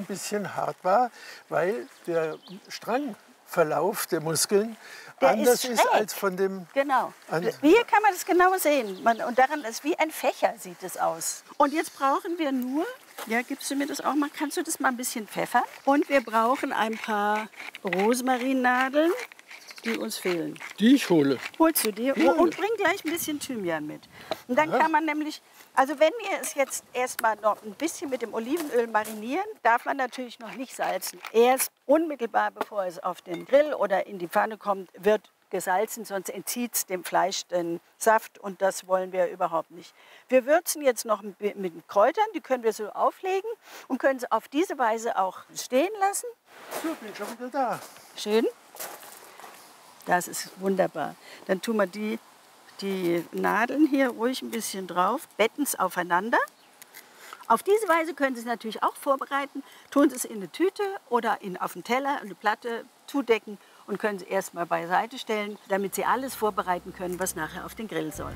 bisschen hart war, weil der Strangverlauf der Muskeln Der anders ist ist schräg. als von dem... Genau. Hier kann man das genau sehen. Und daran ist wie ein Fächer sieht es aus. Und jetzt brauchen wir nur, ja, gibst du mir das auch mal, kannst du das mal ein bisschen pfeffern? Und wir brauchen ein paar Rosmarinnadeln, die uns fehlen. Die ich hole. Holst du die? Ja. Und bring gleich ein bisschen Thymian mit. Und dann kann man nämlich, also wenn wir es jetzt erstmal noch ein bisschen mit dem Olivenöl marinieren, darf man natürlich noch nicht salzen. Erst unmittelbar, bevor es auf den Grill oder in die Pfanne kommt, wird gesalzen, sonst entzieht es dem Fleisch den Saft und das wollen wir überhaupt nicht. Wir würzen jetzt noch mit Kräutern, die können wir so auflegen und können sie auf diese Weise auch stehen lassen. So, bin ich schon wieder da. Schön. Das ist wunderbar. Dann tun wir die Nadeln hier ruhig ein bisschen drauf, betten es aufeinander. Auf diese Weise können Sie es natürlich auch vorbereiten. Tun Sie es in eine Tüte oder auf einen Teller, eine Platte zudecken und können Sie erstmal beiseite stellen, damit Sie alles vorbereiten können, was nachher auf den Grill soll.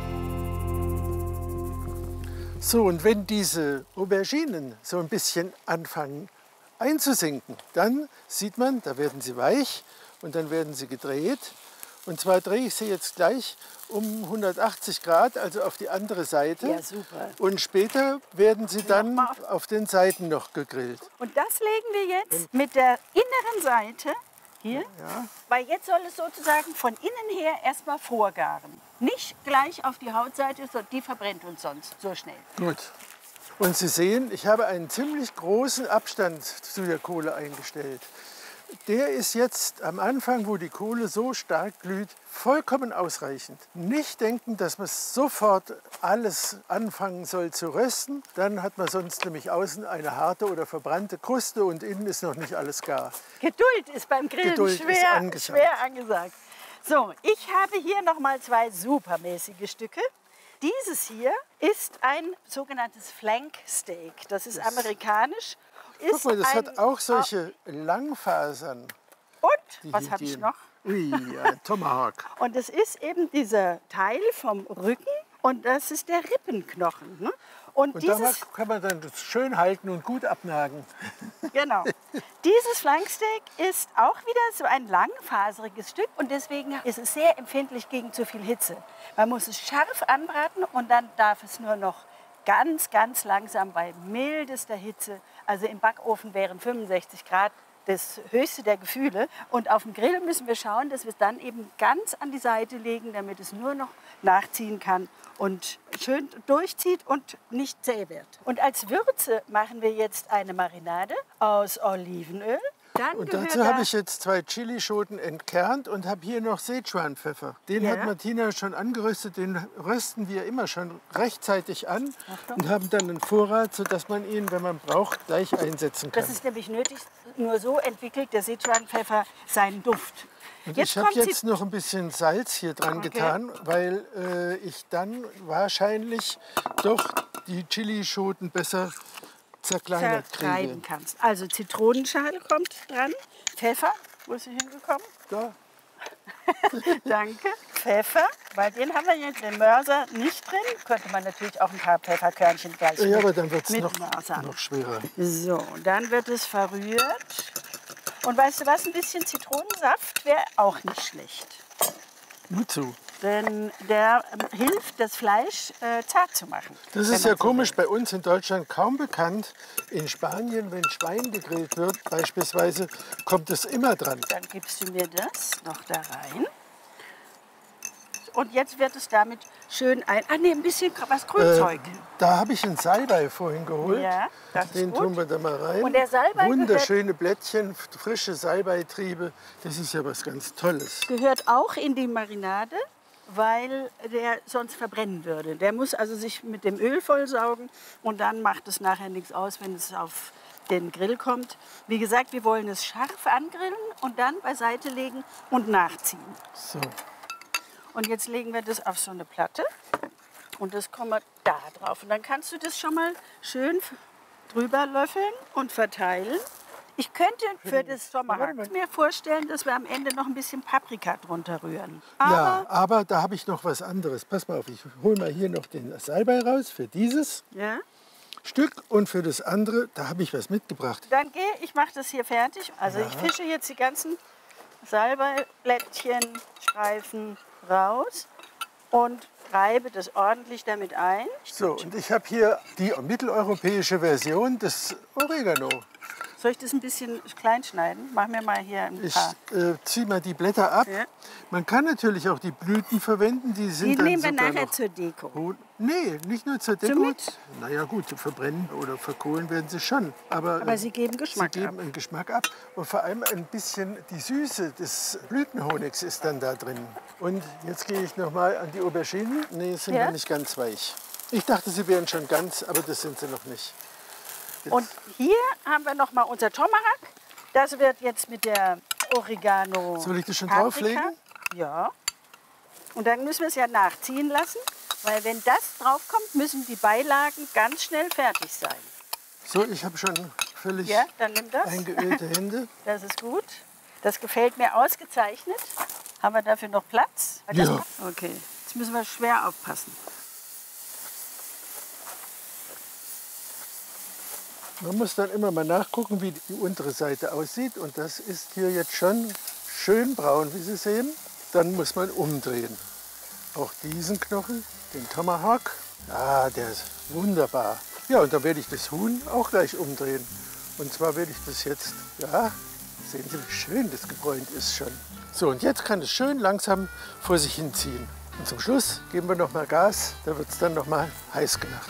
So, und wenn diese Auberginen so ein bisschen anfangen einzusinken, dann sieht man, da werden sie weich und dann werden sie gedreht. Und zwar drehe ich sie jetzt gleich um 180 Grad, also auf die andere Seite. Ja, super. Und später werden sie dann auf den Seiten noch gegrillt. Und das legen wir jetzt mit der inneren Seite hier, weil jetzt soll es sozusagen von innen her erstmal vorgaren. Nicht gleich auf die Hautseite, die verbrennt uns sonst so schnell. Gut. Und Sie sehen, ich habe einen ziemlich großen Abstand zu der Kohle eingestellt. Der ist jetzt am Anfang, wo die Kohle so stark glüht, vollkommen ausreichend. Nicht denken, dass man sofort alles anfangen soll zu rösten. Dann hat man sonst nämlich außen eine harte oder verbrannte Kruste und innen ist noch nicht alles gar. Geduld ist beim Grillen Geduld schwer ist angesagt. So, ich habe hier noch mal zwei supermäßige Stücke. Dieses hier ist ein sogenanntes Flank Steak. Das ist amerikanisch. Guck mal, das hat auch solche Langfasern. Und, was habe ich noch? Ui, ja, Tomahawk. Und das ist eben dieser Teil vom Rücken und das ist der Rippenknochen. Ne? Und da dieses, kann man dann das schön halten und gut abnagen. genau. Dieses Flanksteak ist auch wieder so ein langfaseriges Stück und deswegen ist es sehr empfindlich gegen zu viel Hitze. Man muss es scharf anbraten und dann darf es nur noch ganz, ganz langsam bei mildester Hitze, also im Backofen wären 65 Grad das höchste der Gefühle. Und auf dem Grill müssen wir schauen, dass wir es dann eben ganz an die Seite legen, damit es nur noch nachziehen kann und schön durchzieht und nicht zäh wird. Und als Würze machen wir jetzt eine Marinade aus Olivenöl. Dann und gehört dazu habe ich jetzt 2 Chilischoten entkernt und habe hier noch Sichuan-Pfeffer. Den hat Martina schon angeröstet, den rösten wir immer schon rechtzeitig an und haben dann einen Vorrat, sodass man ihn, wenn man braucht, gleich einsetzen kann. Das ist nämlich nötig, nur so entwickelt der Sichuan-Pfeffer seinen Duft. Und ich habe jetzt noch ein bisschen Salz hier dran getan, weil ich dann wahrscheinlich doch die Chilischoten besser zerkleinert kriege. Kannst. Also Zitronenschale kommt dran, Pfeffer, wo ist sie hingekommen? Da. Danke. Pfeffer, weil den haben wir jetzt im Mörser nicht drin. Könnte man natürlich auch ein paar Pfefferkörnchen gleich Ja, aber dann wird es noch noch schwerer. So, dann wird es verrührt. Und weißt du was, ein bisschen Zitronensaft wäre auch nicht schlecht. Wozu? Denn der hilft, das Fleisch zart zu machen. Das ist ja komisch, bei uns in Deutschland kaum bekannt. In Spanien, wenn Schwein gegrillt wird, beispielsweise, kommt es immer dran. Dann gibst du mir das noch da rein. Und jetzt wird es damit schön ein bisschen was Grünzeug. Da habe ich einen Salbei vorhin geholt. Ja, das Den ist gut. tun wir da mal rein. Und der Salbei wunderschöne Blättchen, frische Salbeitriebe. Das ist ja was ganz Tolles. Gehört auch in die Marinade, weil der sonst verbrennen würde. Der muss also sich mit dem Öl vollsaugen und dann macht es nachher nichts aus, wenn es auf den Grill kommt. Wie gesagt, wir wollen es scharf angrillen und dann beiseite legen und nachziehen. So. Und jetzt legen wir das auf so eine Platte und das kommen wir da drauf. Und dann kannst du das schon mal schön drüber löffeln und verteilen. Ich könnte für das Tomahawk mir vorstellen, dass wir am Ende noch ein bisschen Paprika drunter rühren. Aber da habe ich noch was anderes. Pass mal auf, ich hole mal hier noch den Salbei raus für dieses. Ja? Stück und für das andere, da habe ich was mitgebracht. Dann ich mache das hier fertig. Also ich fische jetzt die ganzen Salbeiblättchen, Streifen raus und reibe das ordentlich damit ein. So, und ich habe hier die mitteleuropäische Version des Oregano. Soll ich das ein bisschen klein schneiden? Mach mir mal hier ein Ich paar. ziehe mal die Blätter ab. Ja. Man kann natürlich auch die Blüten verwenden. Die sind Die dann nehmen wir sogar nachher noch zur Deko. Nee, nicht nur zur Deko. Somit? Naja gut, verbrennen oder verkohlen werden sie schon. Aber Sie geben Geschmack sie geben ab. einen Geschmack ab. Und vor allem ein bisschen die Süße des Blütenhonigs ist dann da drin. Und jetzt gehe ich noch mal an die Auberginen. Nee, sind Ja? noch nicht ganz weich. Ich dachte, sie wären schon ganz, aber das sind sie noch nicht. Und hier haben wir noch mal unser Tomahawk. Das wird jetzt mit der Oregano. Soll ich das schon Paprika. drauflegen? Ja. Und dann müssen wir es ja nachziehen lassen, weil wenn das draufkommt, müssen die Beilagen ganz schnell fertig sein. So, ich habe schon völlig Ja, dann nimm das. eingeölte Hände. Das ist gut. Das gefällt mir ausgezeichnet. Haben wir dafür noch Platz? Ja. Okay, jetzt müssen wir schwer aufpassen. Man muss dann immer mal nachgucken, wie die untere Seite aussieht. Und das ist hier jetzt schon schön braun, wie Sie sehen. Dann muss man umdrehen. Auch diesen Knochen, den Tomahawk. Ah, der ist wunderbar. Ja, und dann werde ich das Huhn auch gleich umdrehen. Und zwar werde ich das jetzt, ja, sehen Sie, wie schön das gebräunt ist schon. So, und jetzt kann es schön langsam vor sich hinziehen. Und zum Schluss geben wir noch mal Gas. Da wird es dann noch mal heiß gemacht.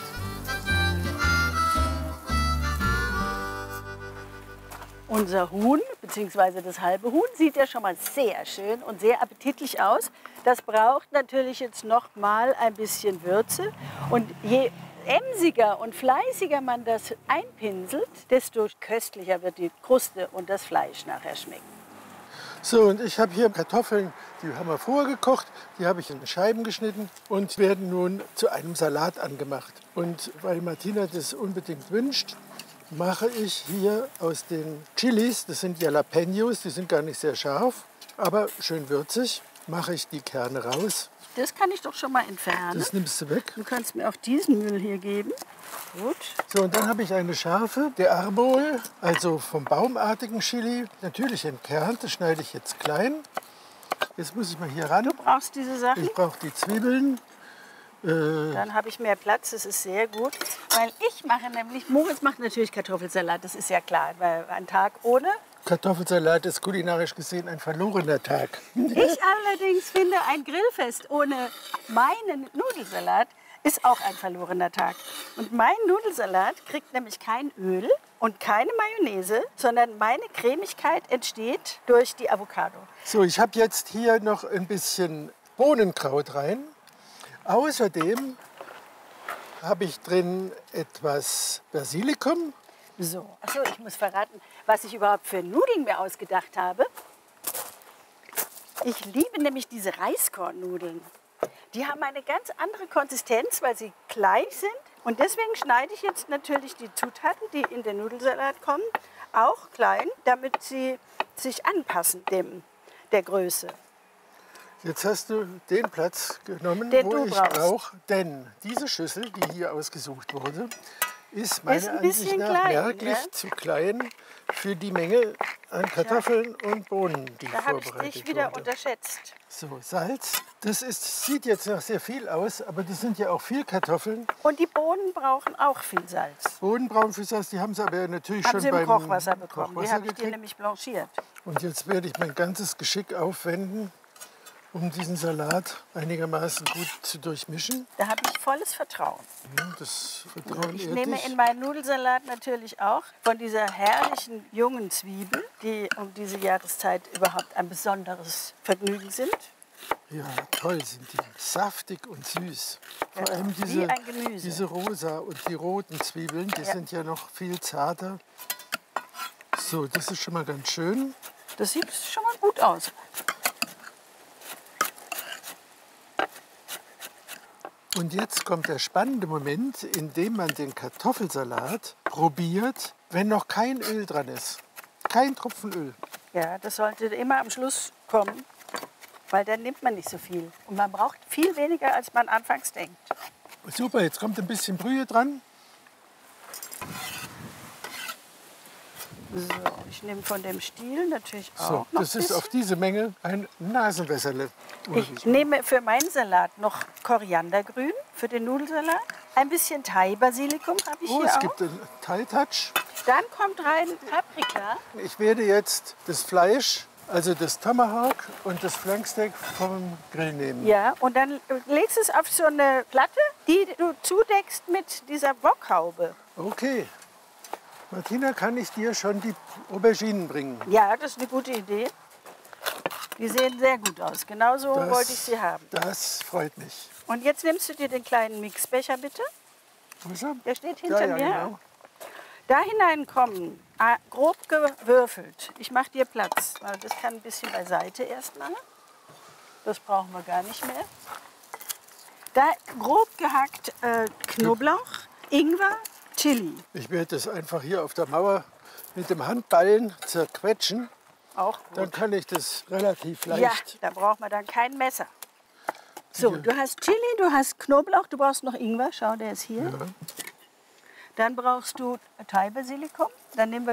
Unser Huhn, bzw. das halbe Huhn, sieht ja schon mal sehr schön und sehr appetitlich aus. Das braucht natürlich jetzt noch mal ein bisschen Würze. Und je emsiger und fleißiger man das einpinselt, desto köstlicher wird die Kruste und das Fleisch nachher schmecken. So, und ich habe hier Kartoffeln, die haben wir vorher gekocht, die habe ich in Scheiben geschnitten und werden nun zu einem Salat angemacht. Und weil Martina das unbedingt wünscht, mache ich hier aus den Chilis, das sind Jalapenos, die sind gar nicht sehr scharf, aber schön würzig, mache ich die Kerne raus. Das kann ich doch schon mal entfernen. Das nimmst du weg. Du kannst mir auch diesen Müll hier geben. Gut. So, und dann habe ich eine Schärfe, der Arbol, also vom baumartigen Chili, natürlich entkernt, das schneide ich jetzt klein. Jetzt muss ich mal hier ran. Du brauchst diese Sachen. Ich brauche die Zwiebeln. Dann habe ich mehr Platz, das ist sehr gut. Weil ich mache nämlich, Moritz macht natürlich Kartoffelsalat, das ist ja klar. Weil ein Tag ohne. Kartoffelsalat ist kulinarisch gesehen ein verlorener Tag. Ich allerdings finde, ein Grillfest ohne meinen Nudelsalat ist auch ein verlorener Tag. Und mein Nudelsalat kriegt nämlich kein Öl und keine Mayonnaise, sondern meine Cremigkeit entsteht durch die Avocado. So, ich habe jetzt hier noch ein bisschen Bohnenkraut rein. Außerdem habe ich drin etwas Basilikum. So, achso, ich muss verraten, was ich überhaupt für Nudeln mir ausgedacht habe. Ich liebe nämlich diese Reiskornnudeln. Die haben eine ganz andere Konsistenz, weil sie klein sind. Und deswegen schneide ich jetzt natürlich die Zutaten, die in den Nudelsalat kommen, auch klein, damit sie sich anpassen der Größe. Jetzt hast du den Platz genommen, Den wo du ich brauchst. brauche. Denn diese Schüssel, die hier ausgesucht wurde, ist meiner Ist ein Ansicht bisschen nach klein, merklich ne? zu klein für die Menge an Kartoffeln und Bohnen, die Da habe ich vorbereitet dich wieder wurde. unterschätzt. So, Salz. Das sieht jetzt nach sehr viel aus, aber das sind ja auch viel Kartoffeln. Und die Bohnen brauchen auch viel Salz. Bohnenbraun für Salz, die haben sie aber natürlich Haben schon sie im beim Kochwasser bekommen. Die Kochwasser habe ich dir gekriegt. nämlich blanchiert. Und jetzt werde ich mein ganzes Geschick aufwenden, um diesen Salat einigermaßen gut zu durchmischen. Da habe ich volles Vertrauen. Ja, das Vertrauen Ich ehrt nehme dich. in meinen Nudelsalat natürlich auch von dieser herrlichen jungen Zwiebel, die um diese Jahreszeit überhaupt ein besonderes Vergnügen sind. Ja, toll sind die. Saftig und süß. Vor Genau, allem wie ein Gemüse. diese rosa und die roten Zwiebeln, die Ja. sind ja noch viel zarter. So, das ist schon mal ganz schön. Das sieht schon mal gut aus. Und jetzt kommt der spannende Moment, in dem man den Kartoffelsalat probiert, wenn noch kein Öl dran ist. Kein Tropfen Öl. Ja, das sollte immer am Schluss kommen, weil dann nimmt man nicht so viel. Und man braucht viel weniger, als man anfangs denkt. Super, jetzt kommt ein bisschen Brühe dran. So, ich nehme von dem Stiel natürlich auch So, noch das ist auf diese Menge ein Nasenwässerle. Ich nehme für meinen Salat noch Koriandergrün für den Nudelsalat. Ein bisschen Thai-Basilikum habe ich Oh, hier es auch. gibt einen Thai-Touch. Dann kommt rein Paprika. Ich werde jetzt das Fleisch, also das Tomahawk und das Flanksteak vom Grill nehmen. Ja, und dann legst du es auf so eine Platte, die du zudeckst mit dieser Wokhaube. Okay. Martina, kann ich dir schon die Auberginen bringen? Ja, das ist eine gute Idee. Die sehen sehr gut aus. Genauso Das- wollte ich sie haben. Das freut mich. Und jetzt nimmst du dir den kleinen Mixbecher, bitte. Wo ist er? Der steht hinter mir. Genau. Da hineinkommen, grob gewürfelt. Ich mache dir Platz. weil Das kann ein bisschen beiseite erst machen. Das brauchen wir gar nicht mehr. Da grob gehackt Knoblauch, Ingwer, Chili. Ich werde das einfach hier auf der Mauer mit dem Handballen zerquetschen. Auch gut. Dann kann ich das relativ Ja, leicht. da braucht man dann kein Messer. So, du hast Chili, du hast Knoblauch, du brauchst noch Ingwer. Schau, der ist hier. Ja. Dann brauchst du Thai-Basilikum. Dann nehmen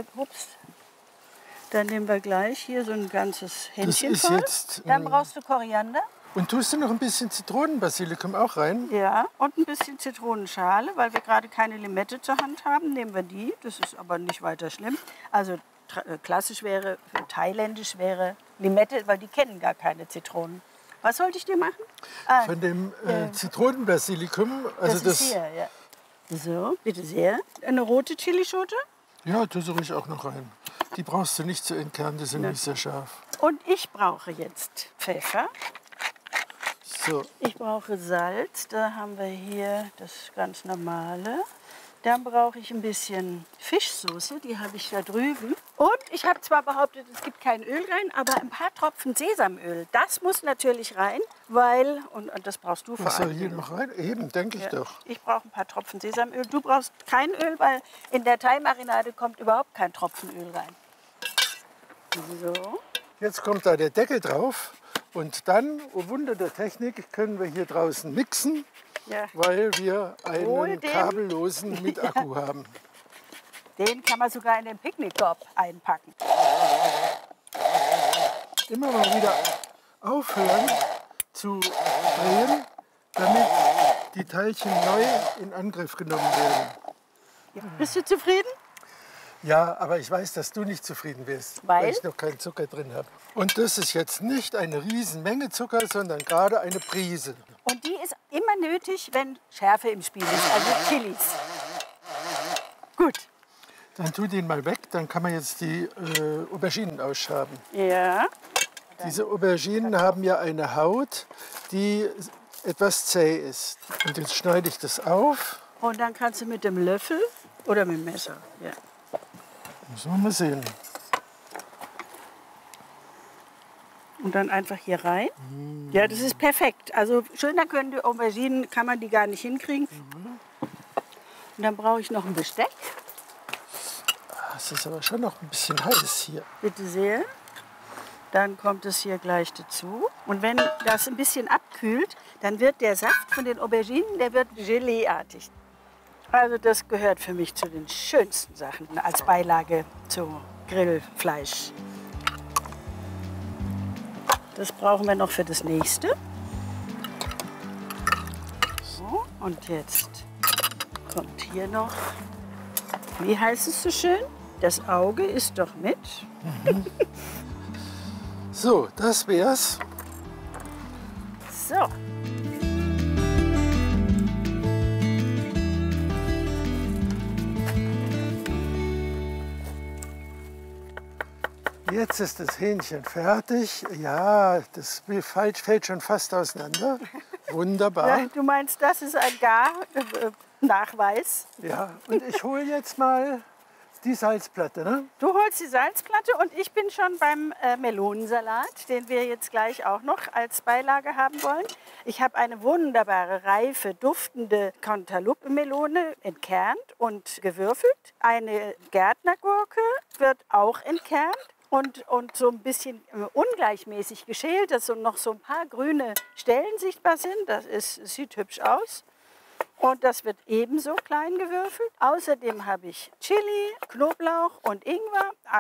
wir gleich hier so ein ganzes Händchen ist voll. jetzt, Dann brauchst du Koriander. Und tust du noch ein bisschen Zitronenbasilikum auch rein? Ja, und ein bisschen Zitronenschale, weil wir gerade keine Limette zur Hand haben, nehmen wir die. Das ist aber nicht weiter schlimm. Also klassisch wäre, thailändisch wäre Limette, weil die kennen gar keine Zitronen. Was sollte ich dir machen? Von dem Zitronenbasilikum. Also das ist hier, ja. So, bitte sehr. Eine rote Chilischote. Ja, tust du ruhig auch noch rein. Die brauchst du nicht zu entkernen, die sind nicht sehr scharf. Und ich brauche jetzt Pfeffer. So, Ich brauche Salz. Da haben wir hier das ganz normale. Dann brauche ich ein bisschen Fischsoße, die habe ich da drüben. Und ich habe zwar behauptet, es gibt kein Öl rein, aber ein paar Tropfen Sesamöl. Das muss natürlich rein, weil, und das brauchst du vor was soll allem. hier noch rein? Eben, denke ich doch. Ich brauche ein paar Tropfen Sesamöl. Du brauchst kein Öl, weil in der Thai-Marinade kommt überhaupt kein Tropfen Öl rein. So. Jetzt kommt da der Deckel drauf. Und dann, oh Wunder der Technik, können wir hier draußen mixen, Ja. weil wir Hol einen den. kabellosen mit Akku haben. Den kann man sogar in den Picknickkorb einpacken. Immer mal wieder aufhören zu drehen, damit die Teilchen neu in Angriff genommen werden. Ja. Bist du zufrieden? Ja, aber ich weiß, dass du nicht zufrieden wirst, Weil? ich noch keinen Zucker drin habe. Und das ist jetzt nicht eine Riesenmenge Zucker, sondern gerade eine Prise. Und die ist immer nötig, wenn Schärfe im Spiel ist, also Chilis. Gut. Dann tu den mal weg, dann kann man jetzt die Auberginen ausschaben. Ja. Diese Auberginen haben ja eine Haut, die etwas zäh ist. Und jetzt schneide ich das auf. Und dann kannst du mit dem Löffel oder mit dem Messer. Ja. Müssen wir mal sehen. Und dann einfach hier rein. Ja, das ist perfekt. Also schöner können die Auberginen, kann man die gar nicht hinkriegen. Und dann brauche ich noch ein Besteck. Es ist aber schon noch ein bisschen heiß hier. Bitte sehr. Dann kommt es hier gleich dazu. Und wenn das ein bisschen abkühlt, dann wird der Saft von den Auberginen, der wird Gelee-artig. Also das gehört für mich zu den schönsten Sachen als Beilage zu Grillfleisch. Das brauchen wir noch für das nächste. So, und jetzt kommt hier noch, wie heißt es so schön? Das Auge ist doch mit. So, das wär's. So. Jetzt ist das Hähnchen fertig. Ja, das fällt schon fast auseinander. Wunderbar. Ja, du meinst, das ist ein Gar-Nachweis. Ja, und ich hole jetzt mal die Salzplatte. Ne? Du holst die Salzplatte und ich bin schon beim Melonensalat, den wir jetzt gleich auch noch als Beilage haben wollen. Ich habe eine wunderbare, reife, duftende Cantaloupe-Melone entkernt und gewürfelt. Eine Gärtnergurke wird auch entkernt. Und so ein bisschen ungleichmäßig geschält, dass so noch so ein paar grüne Stellen sichtbar sind. Das sieht hübsch aus. Und das wird ebenso klein gewürfelt. Außerdem habe ich Chili, Knoblauch und Ingwer.